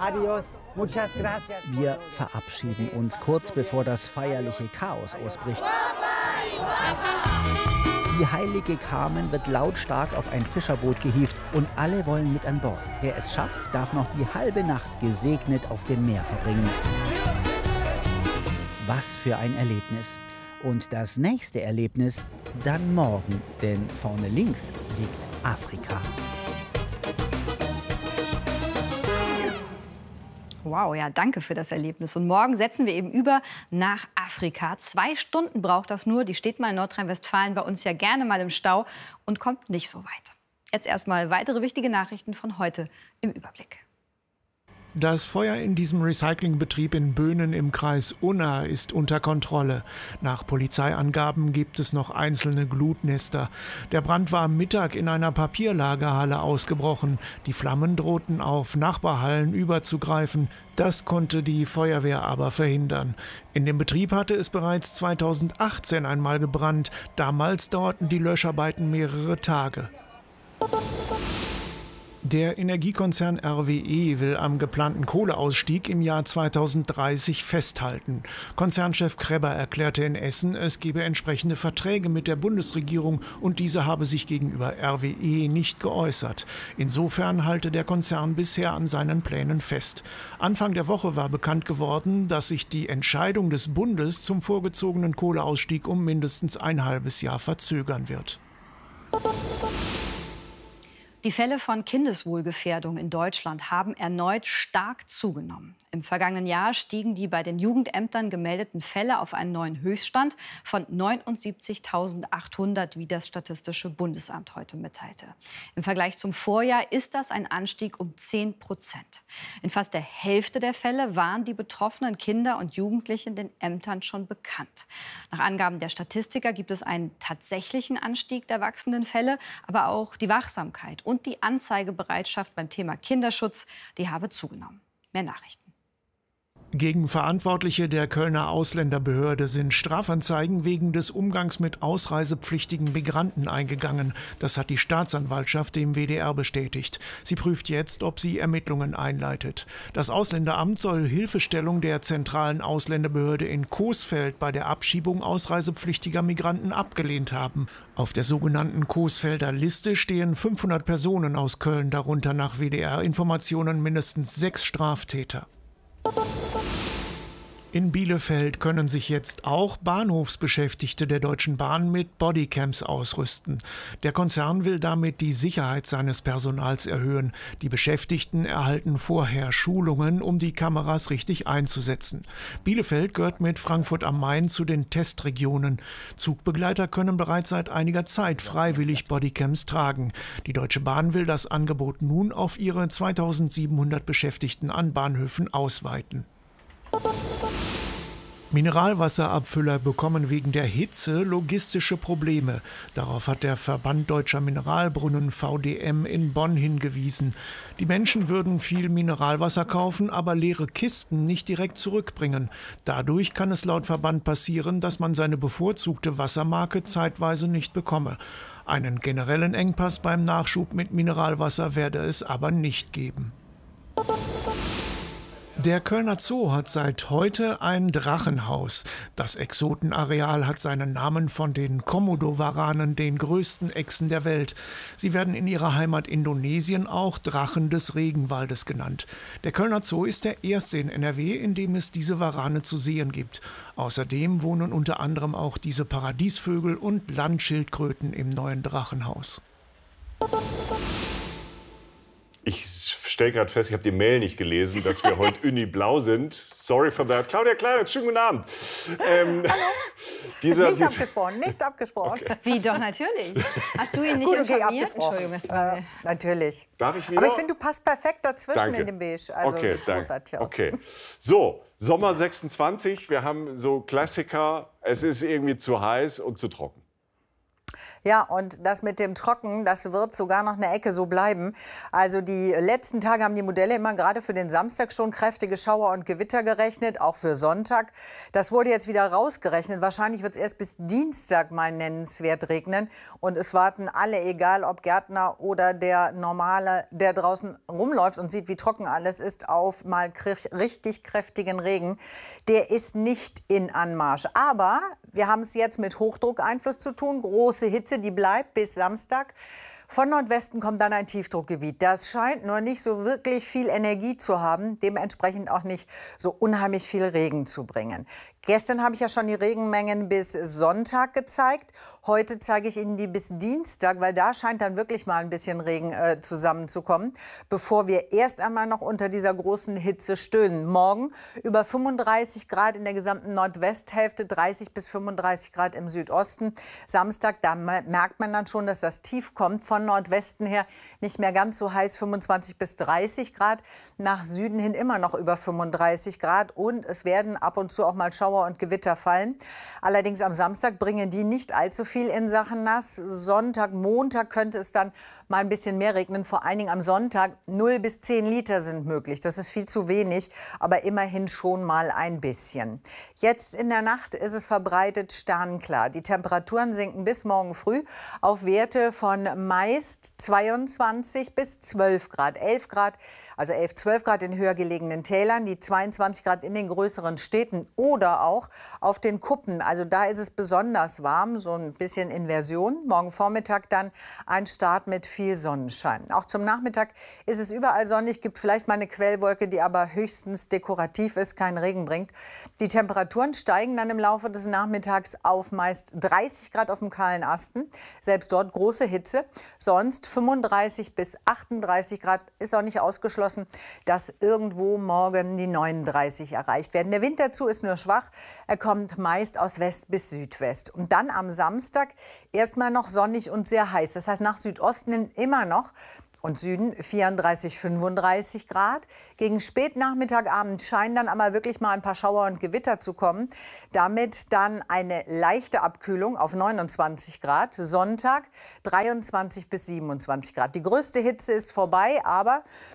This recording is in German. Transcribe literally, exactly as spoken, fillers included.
Adios. Muchas gracias. Wir verabschieden uns kurz bevor das feierliche Chaos ausbricht. Die heilige Carmen wird lautstark auf ein Fischerboot gehievt und alle wollen mit an Bord. Wer es schafft, darf noch die halbe Nacht gesegnet auf dem Meer verbringen. Was für ein Erlebnis. Und das nächste Erlebnis dann morgen, denn vorne links liegt Afrika. Wow, ja, danke für das Erlebnis. Und morgen setzen wir eben über nach Afrika. Zwei Stunden braucht das nur. Die steht mal in Nordrhein-Westfalen bei uns ja gerne mal im Stau und kommt nicht so weit. Jetzt erstmal weitere wichtige Nachrichten von heute im Überblick. Das Feuer in diesem Recyclingbetrieb in Böhnen im Kreis Unna ist unter Kontrolle. Nach Polizeiangaben gibt es noch einzelne Glutnester. Der Brand war am Mittag in einer Papierlagerhalle ausgebrochen. Die Flammen drohten auf Nachbarhallen überzugreifen. Das konnte die Feuerwehr aber verhindern. In dem Betrieb hatte es bereits zweitausendachtzehn einmal gebrannt. Damals dauerten die Löscharbeiten mehrere Tage. Der Energiekonzern R W E will am geplanten Kohleausstieg im Jahr zweitausenddreißig festhalten. Konzernchef Krebber erklärte in Essen, es gebe entsprechende Verträge mit der Bundesregierung und diese habe sich gegenüber R W E nicht geäußert. Insofern halte der Konzern bisher an seinen Plänen fest. Anfang der Woche war bekannt geworden, dass sich die Entscheidung des Bundes zum vorgezogenen Kohleausstieg um mindestens ein halbes Jahr verzögern wird. Die Fälle von Kindeswohlgefährdung in Deutschland haben erneut stark zugenommen. Im vergangenen Jahr stiegen die bei den Jugendämtern gemeldeten Fälle auf einen neuen Höchststand von neunundsiebzigtausendachthundert, wie das Statistische Bundesamt heute mitteilte. Im Vergleich zum Vorjahr ist das ein Anstieg um zehn Prozent. In fast der Hälfte der Fälle waren die betroffenen Kinder und Jugendlichen den Ämtern schon bekannt. Nach Angaben der Statistiker gibt es einen tatsächlichen Anstieg der wachsenden Fälle, aber auch die Wachsamkeit und Und die Anzeigebereitschaft beim Thema Kinderschutz, die habe zugenommen. Mehr Nachrichten. Gegen Verantwortliche der Kölner Ausländerbehörde sind Strafanzeigen wegen des Umgangs mit ausreisepflichtigen Migranten eingegangen. Das hat die Staatsanwaltschaft dem W D R bestätigt. Sie prüft jetzt, ob sie Ermittlungen einleitet. Das Ausländeramt soll Hilfestellung der zentralen Ausländerbehörde in Coesfeld bei der Abschiebung ausreisepflichtiger Migranten abgelehnt haben. Auf der sogenannten Coesfelder Liste stehen fünfhundert Personen aus Köln, darunter nach W D R-Informationen mindestens sechs Straftäter. In Bielefeld können sich jetzt auch Bahnhofsbeschäftigte der Deutschen Bahn mit Bodycams ausrüsten. Der Konzern will damit die Sicherheit seines Personals erhöhen. Die Beschäftigten erhalten vorher Schulungen, um die Kameras richtig einzusetzen. Bielefeld gehört mit Frankfurt am Main zu den Testregionen. Zugbegleiter können bereits seit einiger Zeit freiwillig Bodycams tragen. Die Deutsche Bahn will das Angebot nun auf ihre zweitausendsiebenhundert Beschäftigten an Bahnhöfen ausweiten. Mineralwasserabfüller bekommen wegen der Hitze logistische Probleme. Darauf hat der Verband Deutscher Mineralbrunnen V D M in Bonn hingewiesen. Die Menschen würden viel Mineralwasser kaufen, aber leere Kisten nicht direkt zurückbringen. Dadurch kann es laut Verband passieren, dass man seine bevorzugte Wassermarke zeitweise nicht bekomme. Einen generellen Engpass beim Nachschub mit Mineralwasser werde es aber nicht geben. Der Kölner Zoo hat seit heute ein Drachenhaus. Das Exotenareal hat seinen Namen von den Komodo-Waranen, den größten Echsen der Welt. Sie werden in ihrer Heimat Indonesien auch Drachen des Regenwaldes genannt. Der Kölner Zoo ist der erste in N R W, in dem es diese Warane zu sehen gibt. Außerdem wohnen unter anderem auch diese Paradiesvögel und Landschildkröten im neuen Drachenhaus. Ich stelle gerade fest, ich habe die Mail nicht gelesen, dass wir heute Uni blau sind. Sorry for that. Claudia Klein, schönen guten Abend. Ähm, Hallo. Dieser, nicht dieser, abgesprochen, nicht abgesprochen. Okay. Wie, doch, natürlich. Hast du ihn nicht Gut, okay, informiert? abgesprochen. Entschuldigung, es war... Äh, natürlich. Darf ich wieder? Aber ich finde, du passt perfekt dazwischen Danke. in dem Beige. Also okay, sieht großartig aus. Okay. So, Sommer sechsundzwanzig, wir haben so Klassiker, es ist irgendwie zu heiß und zu trocken. Ja, und das mit dem Trocken, das wird sogar noch eine Ecke so bleiben. Also die letzten Tage haben die Modelle immer gerade für den Samstag schon kräftige Schauer und Gewitter gerechnet, auch für Sonntag. Das wurde jetzt wieder rausgerechnet. Wahrscheinlich wird es erst bis Dienstag mal nennenswert regnen. Und es warten alle, egal ob Gärtner oder der Normale, der draußen rumläuft und sieht, wie trocken alles ist, auf mal richtig kräftigen Regen. Der ist nicht in Anmarsch. Aber wir haben es jetzt mit Hochdruckeinfluss zu tun. Große Hitze, die bleibt bis Samstag. Von Nordwesten kommt dann ein Tiefdruckgebiet. Das scheint nur nicht so wirklich viel Energie zu haben, dementsprechend auch nicht so unheimlich viel Regen zu bringen. Gestern habe ich ja schon die Regenmengen bis Sonntag gezeigt. Heute zeige ich Ihnen die bis Dienstag, weil da scheint dann wirklich mal ein bisschen Regen äh, zusammenzukommen, bevor wir erst einmal noch unter dieser großen Hitze stöhnen. Morgen über fünfunddreißig Grad in der gesamten Nordwesthälfte, dreißig bis fünfunddreißig Grad im Südosten. Samstag, da merkt man dann schon, dass das Tief kommt. Von Nordwesten her nicht mehr ganz so heiß, fünfundzwanzig bis dreißig Grad. Nach Süden hin immer noch über fünfunddreißig Grad. Und es werden ab und zu auch mal Schauer und Gewitter fallen. Allerdings am Samstag bringen die nicht allzu viel in Sachen nass. Sonntag, Montag könnte es dann mal ein bisschen mehr regnen. Vor allen Dingen am Sonntag null bis zehn Liter sind möglich. Das ist viel zu wenig, aber immerhin schon mal ein bisschen. Jetzt in der Nacht ist es verbreitet sternklar. Die Temperaturen sinken bis morgen früh auf Werte von meist zweiundzwanzig bis zwölf Grad. elf Grad, also elf, zwölf Grad in höher gelegenen Tälern, die zweiundzwanzig Grad in den größeren Städten oder auch auf den Kuppen. Also da ist es besonders warm, so ein bisschen Inversion. Morgen Vormittag dann ein Start mit viel Sonnenschein. Auch zum Nachmittag ist es überall sonnig, gibt vielleicht mal eine Quellwolke, die aber höchstens dekorativ ist, keinen Regen bringt. Die Temperaturen steigen dann im Laufe des Nachmittags auf meist dreißig Grad auf dem kahlen Asten. Selbst dort große Hitze. Sonst fünfunddreißig bis achtunddreißig Grad, ist auch nicht ausgeschlossen, dass irgendwo morgen die neununddreißig erreicht werden. Der Wind dazu ist nur schwach. Er kommt meist aus West bis Südwest. Und dann am Samstag erstmal noch sonnig und sehr heiß. Das heißt, nach Südosten hin immer noch und Süden vierunddreißig, fünfunddreißig Grad. Gegen Spätnachmittag, Abend scheinen dann aber wirklich mal ein paar Schauer und Gewitter zu kommen. Damit dann eine leichte Abkühlung auf neunundzwanzig Grad. Sonntag dreiundzwanzig bis siebenundzwanzig Grad. Die größte Hitze ist vorbei, aber